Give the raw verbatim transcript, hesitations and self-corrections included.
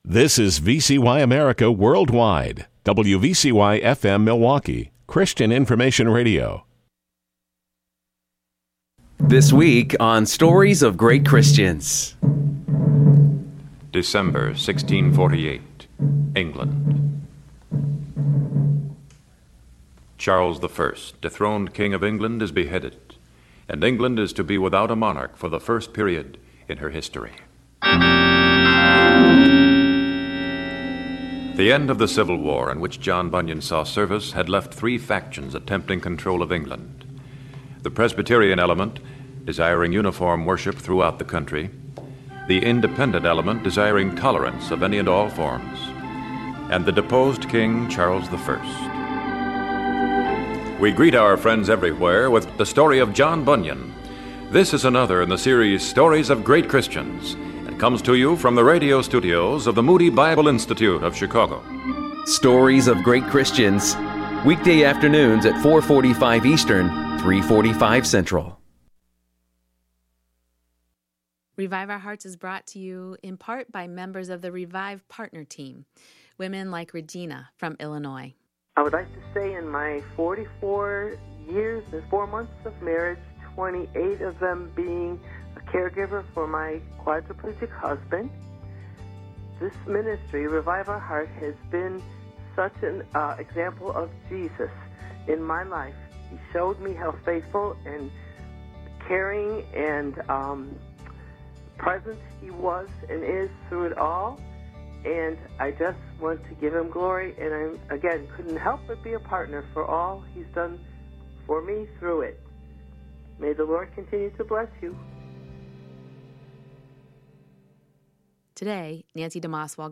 This is V C Y America Worldwide, W V C Y F M Milwaukee, Christian Information Radio. This week on Stories of Great Christians. December sixteen forty-eight, England. Charles the First, dethroned King of England, is beheaded, and England is to be without a monarch for the first period in her history. The end of the Civil War, in which John Bunyan saw service, had left three factions attempting control of England. The Presbyterian element, desiring uniform worship throughout the country. The independent element, desiring tolerance of any and all forms. And the deposed King Charles the First. We greet our friends everywhere with the story of John Bunyan. This is another in the series Stories of Great Christians. Comes to you from the radio studios of the Moody Bible Institute of Chicago. Stories of Great Christians, weekday afternoons at four forty-five Eastern, three forty-five Central. Revive Our Hearts is brought to you in part by members of the Revive Partner Team, women like Regina from Illinois. I would like to say in my forty-four years and four months of marriage, twenty-eight of them being a caregiver for my quadriplegic husband. This ministry, Revive Our Heart, has been such an uh, example of Jesus in my life. He showed me how faithful and caring and um, present he was and is through it all. And I just want to give him glory. And I, again, couldn't help but be a partner for all he's done for me through it. May the Lord continue to bless you. Today, Nancy DeMoswell